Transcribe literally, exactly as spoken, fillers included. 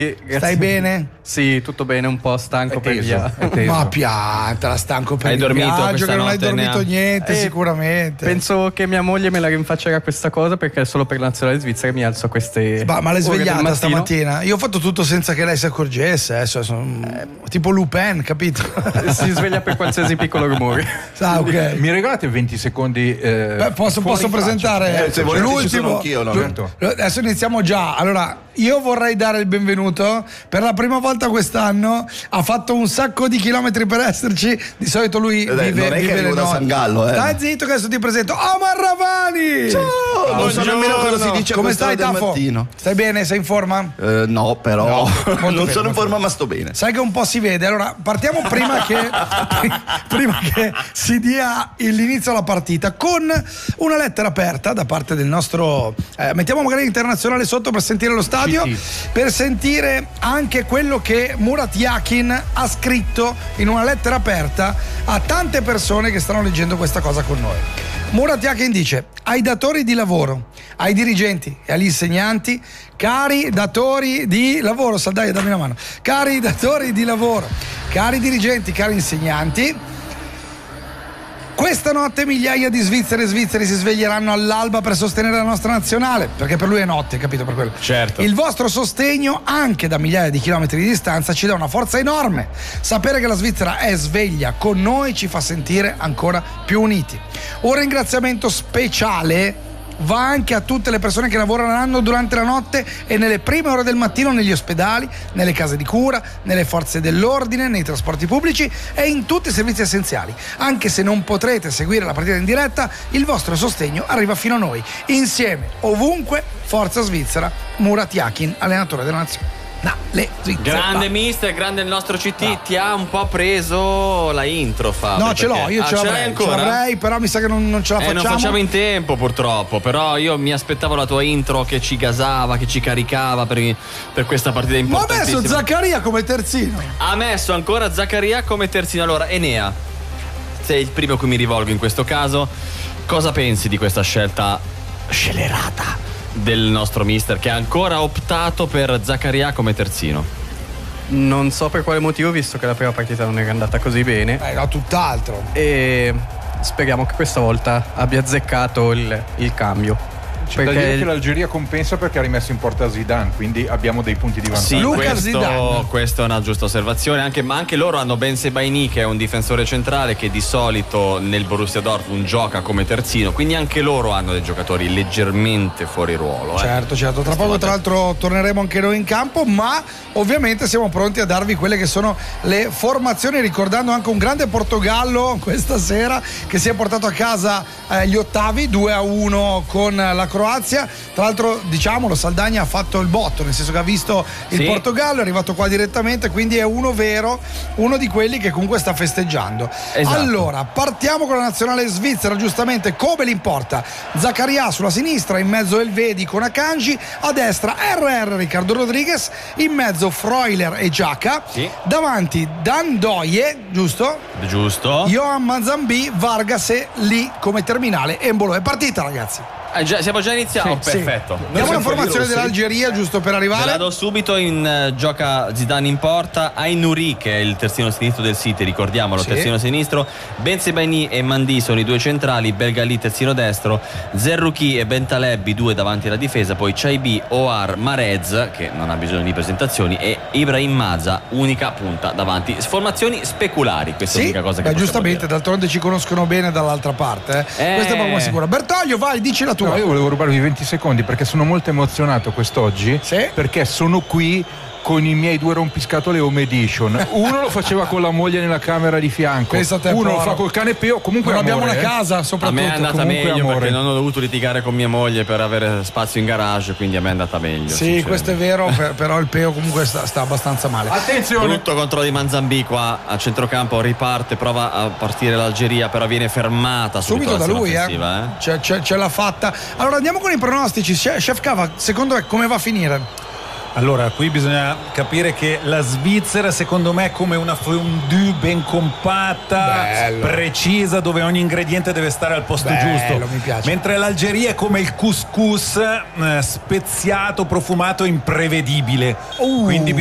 Stai bene? Sì, tutto bene, un po' stanco per via. Ma pianta, stanco per hai il dormito viaggio, che non hai dormito ne... niente, eh, sicuramente. Penso che mia moglie me la rinfaccerà questa cosa, perché solo per la nazionale svizzera mi alzo a queste Ma, ma l'hai ore del svegliata mattino. stamattina? Io ho fatto tutto senza che lei si accorgesse, adesso sono eh, tipo Lupin, capito? Si sveglia per qualsiasi piccolo rumore. Ah, ok. Mi regalate venti secondi? Eh, Beh, posso, posso presentare eh, se volete l'ultimo? ci sono anch'io, no? Certo. Adesso iniziamo già. Allora, io vorrei dare il benvenuto. Per la prima volta quest'anno ha fatto un sacco di chilometri per esserci. Di solito lui eh, vive, non è vive che arrivo da San Gallo, eh. Stai zitto che adesso ti presento Omar Ravani. Ciao, non so nemmeno cosa si dice a Come quest'ora stai, del Tafo? mattino. Stai bene? Sei in forma? Eh, no, però No, non bene, sono in forma, ma sto bene. Sai che un po' si vede. Allora, partiamo prima che prima che si dia l'inizio alla partita con una lettera aperta da parte del nostro eh, mettiamo magari internazionale sotto per sentire lo stadio, C T. per sentire anche quello che Murat Yakin ha scritto in una lettera aperta a tante persone che stanno leggendo questa cosa con noi. Murat Yakin dice: ai datori di lavoro, ai dirigenti e agli insegnanti, cari datori di lavoro, Saldaia dammi una mano, cari datori di lavoro, cari dirigenti, cari insegnanti, questa notte migliaia di svizzere e svizzeri si sveglieranno all'alba per sostenere la nostra nazionale, perché per lui è notte, capito? Per quello. Certo. Il vostro sostegno, anche da migliaia di chilometri di distanza, ci dà una forza enorme. Sapere che la Svizzera è sveglia con noi ci fa sentire ancora più uniti. Un ringraziamento speciale va anche a tutte le persone che lavoreranno durante la notte e nelle prime ore del mattino negli ospedali, nelle case di cura, nelle forze dell'ordine, nei trasporti pubblici e in tutti i servizi essenziali. Anche se non potrete seguire la partita in diretta, il vostro sostegno arriva fino a noi. Insieme, ovunque, Forza Svizzera, Murat Yakin, allenatore della nazione. No, le Svizzera. Grande mister, grande il nostro C T. No. Ti ha un po' preso la intro, Fabio. No, ce l'ho, io ah, ce l'avrei, ancora? ce l'avrei, però mi sa che non, non ce la eh, facciamo. Non facciamo in tempo purtroppo, però io mi aspettavo la tua intro che ci gasava, che ci caricava per, per questa partita Ma ha importantissima. messo Zaccaria come terzino. Ha messo ancora Zaccaria come terzino. Allora, Enea, sei il primo a cui mi rivolgo in questo caso. Cosa pensi di questa scelta scellerata del nostro mister, che ha ancora optato per Zaccaria come terzino? Non so per quale motivo, visto che la prima partita non era andata così bene. Eh, no, tutt'altro. E speriamo che questa volta abbia azzeccato il, il cambio. C'è da Perché dire che l'Algeria compensa perché ha rimesso in porta Zidane, quindi abbiamo dei punti di vantaggio. Sì, Luca questo, Zidane. questa è una giusta osservazione, anche, ma anche loro hanno Ben Sebaini, che è un difensore centrale che di solito nel Borussia Dortmund gioca come terzino, quindi anche loro hanno dei giocatori leggermente fuori ruolo. Eh. Certo, certo, tra poco tra l'altro torneremo anche noi in campo, ma ovviamente siamo pronti a darvi quelle che sono le formazioni, ricordando anche un grande Portogallo questa sera che si è portato a casa eh, gli ottavi due a uno con la Croazia. Croazia, tra l'altro diciamolo, Saldagna ha fatto il botto, nel senso che ha visto il sì. Portogallo, è arrivato qua direttamente, quindi è uno vero, uno di quelli che comunque sta festeggiando. Esatto. Allora, partiamo con la nazionale svizzera, giustamente come l'importa. Zaccaria sulla sinistra, in mezzo Elvedi con Akanji, a destra R R Riccardo Rodriguez, in mezzo Freuler e Giaca, sì. davanti Dan Doie, giusto? Giusto. Johan Manzambi, Vargas e lì come terminale Embolo. È partita, ragazzi. Eh, già, siamo già iniziati. Oh, Sì, perfetto. sì. Diamo la formazione dell'Algeria giusto per Ve la arrivare. do subito. In uh, gioca Zidane in porta, Ainouri, che è il terzino sinistro del City, ricordiamolo, Sì. terzino sinistro, Ben Sebaini e Mandi sono i due centrali, Belgali terzino destro, Zerruki e Bentaleb i due davanti alla difesa, poi Chaibi, Oar, Marez, che non ha bisogno di presentazioni, e Ibrahim Maza, unica punta davanti. Formazioni speculari, questa Sì, è l'unica cosa che beh, possiamo giustamente, dire. d'altronde ci conoscono bene dall'altra parte. Eh. Eh. Questo è poco ma sicuro. Bertoglio, vai, dici la tua. No, io volevo rubarvi venti secondi perché sono molto emozionato quest'oggi, Sì. perché sono qui con i miei due rompiscatole Home Edition. Uno lo faceva con la moglie nella camera di fianco, Pensa a te, uno lo povero. fa col cane Peo. Comunque Non abbiamo amore, una eh. casa, A soprattutto. me è andata comunque meglio amore. perché non ho dovuto litigare con mia moglie per avere spazio in garage, quindi a me è andata meglio. Sì, questo è vero, per- però il Peo comunque sta, sta abbastanza male. Attenzione, Brutto controllo di Manzambi qua a centrocampo, riparte, prova a partire l'Algeria, però viene fermata subito, Subito da lui, eh. eh. Ce, ce- ce l'ha fatta. Allora andiamo con i pronostici. Chef Cava, secondo me come va a finire? Allora, qui bisogna capire che la Svizzera secondo me è come una fondue ben compatta, Bello. precisa, dove ogni ingrediente deve stare al posto Bello, giusto. mi piace. Mentre l'Algeria è come il couscous, eh, speziato, profumato, imprevedibile. Uh. Quindi